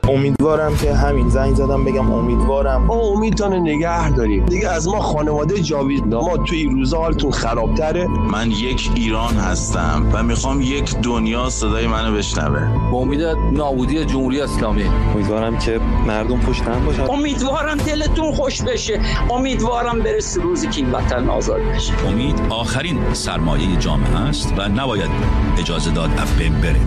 امیدوارم که همین زنگ زدم بگم امیدوارم ما امیدتان نگه داریم دیگه. از ما خانواده جاوید، ما توی این روزا حالتون خرابتره. من یک ایران هستم و میخوام یک دنیا صدای منو بشنوه. با امید نابودی جمهوری اسلامی. امیدوارم که مردم پشت هم باشن. امیدوارم دلتون خوش بشه. امیدوارم برسه روزی که این وطن آزاد بشه. امید آخرین سرمایه جامعه است و نباید اجازه داد از بین بره.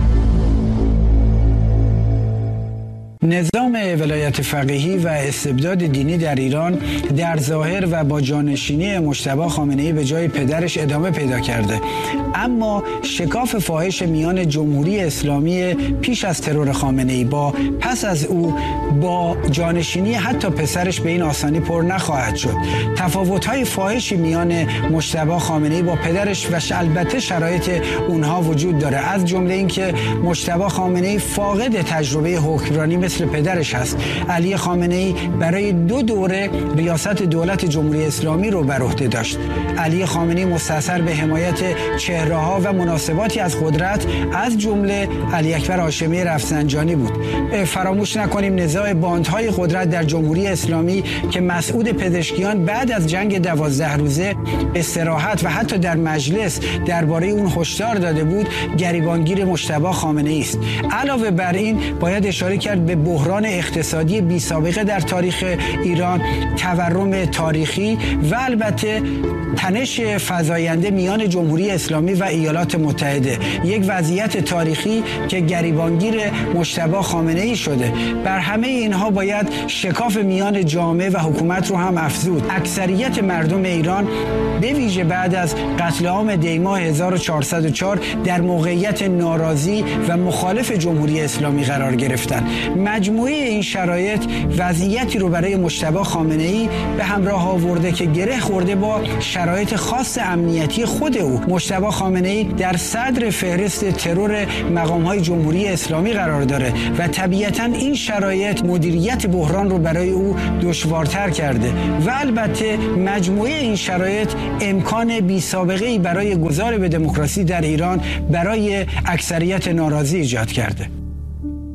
نظام ولایت فقیهی و استبداد دینی در ایران در ظاهر و با جانشینی مجتبی خامنه‌ای به جای پدرش ادامه پیدا کرده، اما شکاف فاحش میان جمهوری اسلامی پیش از ترور خامنه‌ای با پس از او با جانشینی حتی پسرش به این آسانی پر نخواهد شد. تفاوت‌های فاحشی میان مجتبی خامنه‌ای با پدرش و البته شرایط اونها وجود داره، از جمله اینکه مجتبی خامنه‌ای فاقد تجربه حکمرانی مثل پدرش هست. علی خامنه‌ای برای 2 دوره ریاست دولت جمهوری اسلامی رو بر عهده داشت. علی خامنه‌ای مستأثر به حمایت چهره‌ها و مناسباتی از قدرت از جمله علی اکبر هاشمی رفسنجانی بود. فراموش نکنیم نزاع باندهای قدرت در جمهوری اسلامی که مسعود پزشکیان بعد از جنگ 12 روزه استراحت و حتی در مجلس درباره اون هشدار داده بود، گریبانگیر مجتبی خامنه‌ای است. علاوه بر این باید اشاره کرد به بحران اقتصادی بی سابقه در تاریخ ایران، تورم تاریخی و البته تنش فزاینده میان جمهوری اسلامی و ایالات متحده، یک وضعیت تاریخی که گریبانگیر مجتبی خامنه‌ای شده. بر همه اینها باید شکاف میان جامعه و حکومت رو هم افزود. اکثریت مردم ایران به ویژه بعد از قتل عام دی‌ماه 1404 در موقعیت ناراضی و مخالف جمهوری اسلامی قرار گرفتند. مجموعه این شرایط وضعیتی رو برای مجتبی خامنه‌ای به همراه آورده که گره خورده با شرایط خاص امنیتی خود او. مجتبی خامنه‌ای در صدر فهرست ترور مقام‌های جمهوری اسلامی قرار داره و طبیعتاً این شرایط مدیریت بحران رو برای او دشوارتر کرده و البته مجموعه این شرایط امکان بی‌سابقه‌ای برای گذار به دموکراسی در ایران برای اکثریت ناراضی ایجاد کرده.